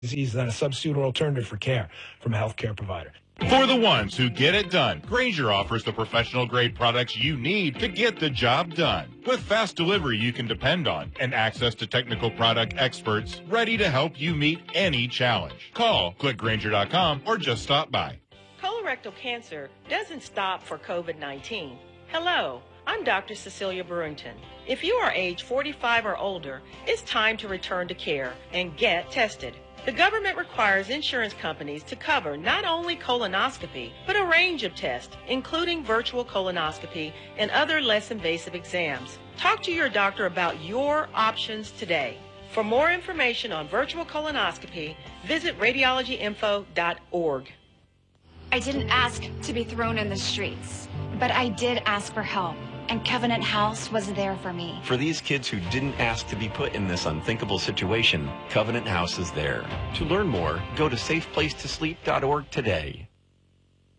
disease than a substitute or alternative for care from a healthcare provider. For the ones who get it done, Grainger offers the professional-grade products you need to get the job done. With fast delivery you can depend on and access to technical product experts ready to help you meet any challenge. Call, click Grainger.com, or just stop by. Colorectal cancer doesn't stop for COVID-19. Hello, I'm Dr. Cecilia Brewington. If you are age 45 or older, it's time to return to care and get tested. The government requires insurance companies to cover not only colonoscopy, but a range of tests, including virtual colonoscopy and other less invasive exams. Talk to your doctor about your options today. For more information on virtual colonoscopy, visit radiologyinfo.org. I didn't ask to be thrown in the streets, but I did ask for help, and Covenant House was there for me. For these kids who didn't ask to be put in this unthinkable situation, Covenant House is there. To learn more, go to safeplacetosleep.org today.